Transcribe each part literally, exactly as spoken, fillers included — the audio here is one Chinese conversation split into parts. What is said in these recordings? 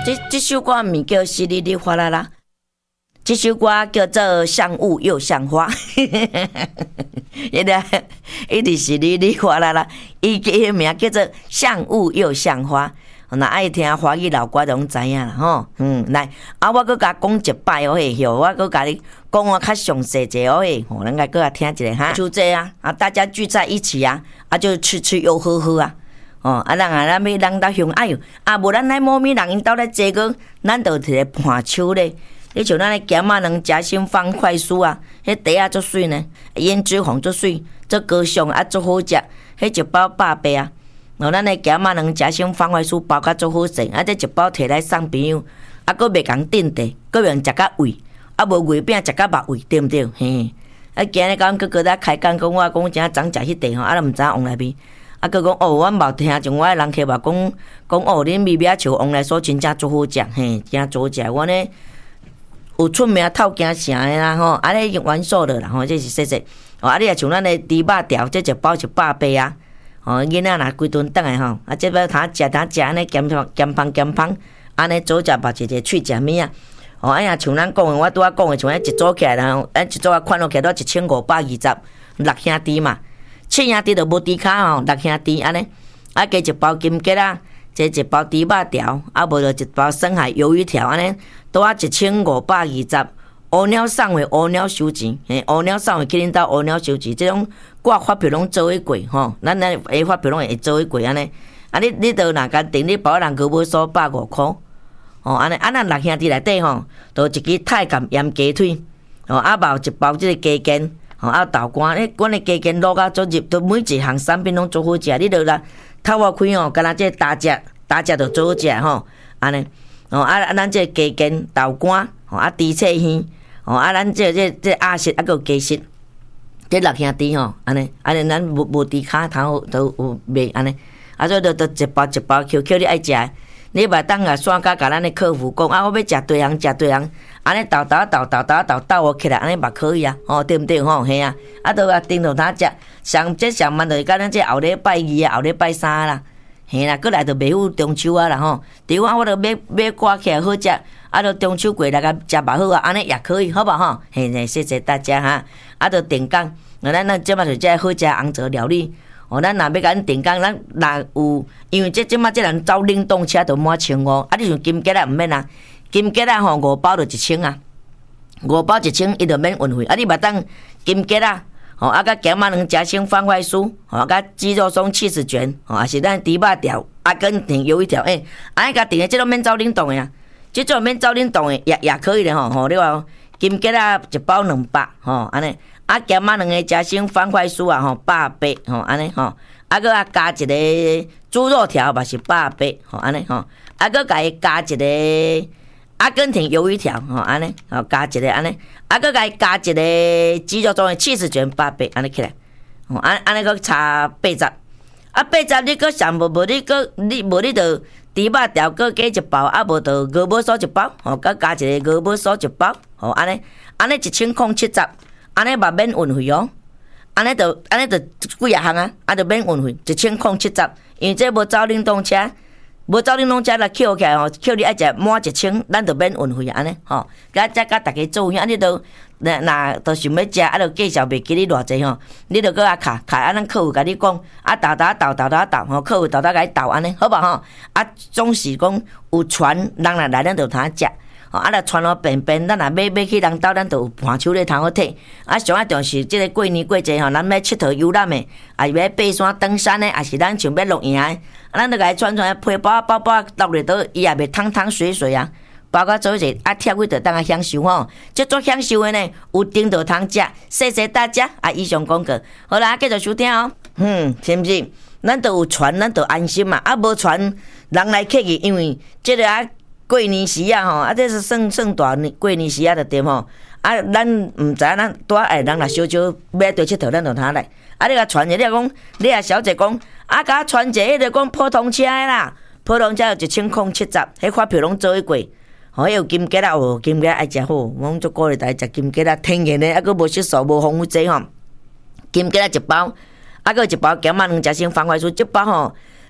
这这首歌名叫《淅沥沥哗啦啦》，这首歌叫做《像雾又像花》。伊个伊直淅沥沥哗啦啦，伊个名叫做《像雾又像花》。那爱听华语老歌拢知影啦吼。嗯，来，啊，我搁甲讲一摆哦嘿，我搁甲你讲我较详细者哦嘿，吼，咱来搁甲听一下哈。就这啊，啊，大家聚在一起啊，啊，就吃吃又喝喝啊。哦，啊，人啊，咱要人家乡，哎哟，啊，无咱来某物人因兜咧坐个，咱就摕来盘手咧。你像咱咧咸仔两夹心放快酥啊，迄茶啊足水呢，胭脂红足水，足高尚啊足好食，迄一包百八啊。哦，咱咧咸仔两夹心放快酥包甲足好势，啊，这一包摕来送朋友，啊，佫袂共定地，佫袂食甲胃，啊，无月饼食甲肉胃，对毋对？嘿，啊，今日讲佫佫咧开讲讲我讲真昨食迄地吼，啊，都毋知往内边。啊，佮讲哦，阮冇听从我诶人客话讲讲哦，恁米饼树往来所真正足好食，嘿，真足好食。阮咧有出名透惊城诶啦吼，啊咧元素的啦吼，这是说说。哦，啊你也像咱诶猪肉条，这一包一百八啊。哦，囡仔若规顿顿诶吼，啊，这要通食通食安尼咸香咸芳咸芳，安尼左食目一个喙食物啊。哦，哎呀，像咱讲诶，我拄仔讲诶，像咱一组起来啦，咱一组啊款落起来都一千五百二十六兄弟嘛。七兄弟就无猪骹吼，六兄弟安尼，啊加一包金桔啊，这一包猪肉条，啊无就一包深海鱿鱼条安尼，拄啊一千五百二十。乌鸟送的乌鸟收钱，嘿，乌鸟送的去恁兜乌鸟收钱，这种挂发票拢做伙过吼，咱咱下发票拢会做伙过安尼。啊，你你都若甲订你包人牛尾酥百五箍，哦安尼，啊咱六兄弟内底吼，就一支太监腌鸡腿，哦啊包一包即个鸡肩。吼啊豆干，你阮诶鸡肩卤甲足入，都每一项产品拢足好食。你著来透我开吼，敢若即个大只大只著足好食吼，安尼。哦啊啊，咱即个鸡肩豆干，吼啊猪翅耳，吼啊咱即个即即鸭舌啊，佮有鸡舌，即六兄弟吼，安尼安尼咱无无猪骹头都有卖安尼，啊所以著著一包一包 Q Q 你爱食。你把当下线甲甲咱的客服讲啊，我要食对行食对行，安尼豆豆豆豆豆豆豆我起来，安尼嘛可以啊，吼对毋对吼？嘿啊，啊都啊顶着他食，上这上慢就是甲咱这后礼拜二啊，后礼拜三啦，嘿啦，过来就袂赴中秋啊啦吼。除啊，我著买买挂起来好食，啊著中秋过来甲食嘛好啊，安尼也可以，好不吼？嘿，谢谢大家哈，啊著定讲，咱咱即马就这好食红枣料理。哦，咱若要甲咱定工，咱若有，因为这即马即人走冷冻车都满千五，啊，你像金桔啊，毋免啊，金桔啊吼五包就一千啊，五包一千伊就免运费，啊，你嘛当金桔啊，吼啊，甲咸仔两夹心方块酥，吼甲鸡肉松起司卷，吼也是咱猪肉条、阿根廷鱿鱼条，诶，安尼甲定的，即种免走冷冻的啊，即种免走冷冻的也也可以咧吼，吼你话金桔啊一包两百，吼安尼。啊，咸仔两个夹心方块酥啊，吼百八，吼安尼吼，啊搁啊加一个猪肉条嘛是百八，吼安尼吼，啊搁甲伊加一个阿根廷鱿鱼条，吼安尼，吼加一个安尼，啊搁甲伊加一个鸡肉中的起司卷百八，安尼起来，吼安安尼搁差八十，啊八十你搁上无无你搁你无你就猪肉条搁加一包，啊无就鹅尾酥一包，吼搁加一个鹅尾酥一包，吼安尼安尼一千空七十。安尼嘛免运费哦，安尼就安尼就几啊项啊，啊就免运费，一千空七十，因为这无走冷冻车，无走冷冻车来扣起来吼，扣你爱食满一千，咱就免运费安尼吼，甲再甲大家做伙，安尼都若若都想要食，啊就介绍袂记你偌济吼，你就搁啊卡卡，啊咱客户甲你讲，啊豆豆豆豆豆豆吼，客户豆豆甲你豆安尼，好无吼？啊总是讲有传人来来，咱就通食。哦，啊，若传了便便，咱若买买去人兜，咱就有盘手咧通好摕。啊，上啊重是即个过年过节吼，咱要佚佗游览诶，啊要爬山登山诶，也是咱想要露营诶，啊，咱就甲伊传传皮包包包落里倒，伊也袂汤汤水水啊。包括做者啊，跳几就当啊享受吼，即做享受诶呢，有丁就通食。谢谢大家啊！以上广告，好啦，继续收听哦。嗯，是毋是？咱都有传，咱就安心嘛。啊，无传，人来客去，因为即个啊。过年时啊吼，啊这是算算大年过年时啊就对吼，啊咱毋知咱拄仔爱人若少少要对佚佗，咱就通来。啊你甲传者，你讲你啊小姐讲，啊甲传者迄个讲普通车的啦，普通车有一千空七十，迄发票拢做伙过。吼，有金桔啦，哦金桔爱食好，阮足鼓励大家食金桔啦，天然的，啊佫无色素，无防腐剂吼。金桔啦一包，啊佫一包咸仔两夹心方块酥一包吼。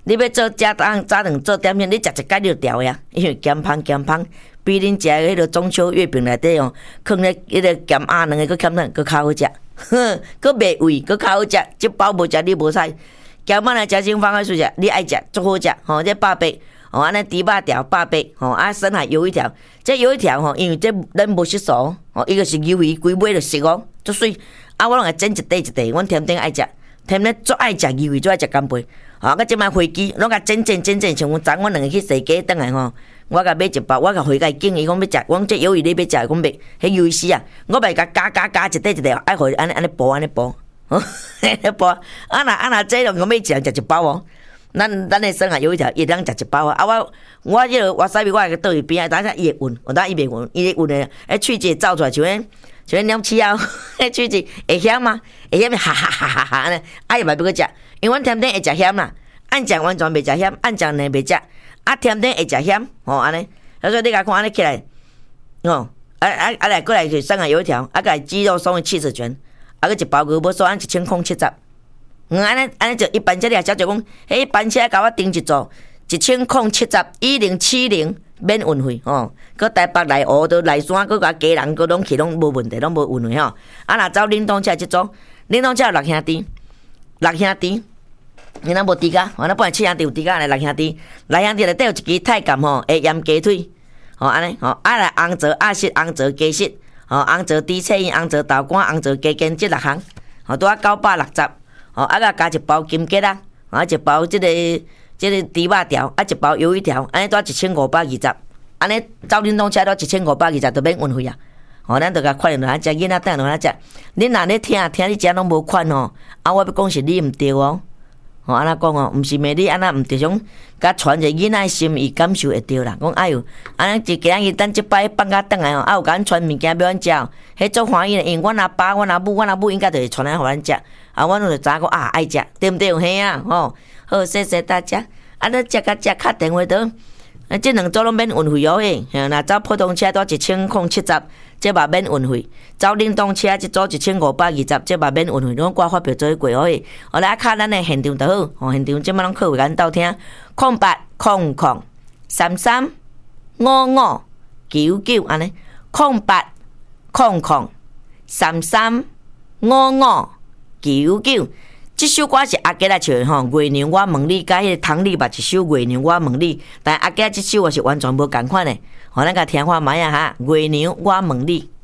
你要做加当早顿做点心，你食一盖就调呀，因为咸芳咸芳，比恁食迄个中秋月饼内底哦，放咧迄个咸鸭两个，佫欠咱佫较好食，哼，佫袂味，佫较好食。即包无食你无使，咸饭来食清芳个事食，你爱食足好食，吼，这百八，吼，安尼猪肉条百八，吼，啊生海油一条，这油一条吼，因为这咱无熟熟，吼，伊个是鱿鱼，规尾就熟哦，足水，啊，我拢会煎一块一块，阮甜甜爱食，甜甜足爱食鱿鱼，足爱食干贝。啊！佮即摆飞机，拢甲煎煎煎煎，像阮昨阮两个去踅街倒来吼，我甲买一包，我甲回家敬伊讲要食，我讲这鱿鱼你要食，讲袂，迄鱿鱼丝啊，我袂甲加加加一块一块，爱互伊安尼安尼剥安尼剥，安尼剥，啊若啊若这种讲要食食一包哦，咱咱的生啊有一条，伊通食一包啊，啊我我迄个瓦萨比我会倒伊边啊，等下伊会运，有当伊袂运，伊会运的，迄喙舌走出来像迄像迄鸟鼠啊，迄喙舌会咸吗？会咸哈哈哈哈哈安尼，啊伊嘛要去食。因为阮甜甜会食咸啦，按酱完全袂食咸，按酱呢袂食，啊甜甜会食咸，吼安尼，所以你甲看安尼起来，哦，啊啊啊来过来就生啊油条，啊个鸡肉松的七十卷，啊个一包牛要收按一千空七十，嗯安尼安尼就一般这里啊小姐讲，迄一般车甲我订一组一千空七十一零七零免运费吼，佮台北来湖都来山，佮甲家人佮拢去拢无问题，拢无运费吼，啊若走冷冻车即组，冷冻车有六兄弟，六兄弟。你若无猪脚，我那本来七兄弟有猪脚来六兄弟，六兄弟内底有一支太监吼，会腌鸡腿，吼安尼吼，啊来红枣、鸭舌、红枣、鸡舌，吼红枣猪切烟、红枣豆干、红枣鸡筋，即六项，吼拄啊九百六十，吼啊甲加一包金桔啊，啊一包即、这个即、这个猪肉条，啊一包鱿鱼条，安尼拄一千五百二十，安尼走冷冻车都一千五百二十，就免运费啊。吼，咱着甲快点落来食，囡仔等落来食。恁若咧听听你食拢无款吼，啊我要讲是你毋对哦。吼，安那讲哦，毋是骂你安那毋着种，甲传一个囡仔心意感受会着啦。讲哎哟，安尼一家日等即摆放假转来吼，啊有甲咱传物件要咱食哦，迄足欢喜的。因为阮阿爸、阮阿母、阮阿母应该就是传来互咱食，啊，阮就知影讲啊爱食，对毋对？嘿啊，吼，好，谢谢大家。啊，你食甲食敲电话倒，啊，即两组拢免运费哦嘿。若走普通车都一千空七十。这嘛免运费，走冷冻车一组一千五百二十，这嘛免运费，拢挂发票做过好诶。后来卡咱诶现场就好，吼现场即摆拢客户咱斗听，空八空空三三五五九九安尼，空八空空三三五五九九。即首歌是阿吉来唱吼，月娘我问你，甲迄个唐丽吧一首月娘我问你，但阿吉即首我是完全无共款诶。吼，咱甲听看卖啊哈，月娘我问你。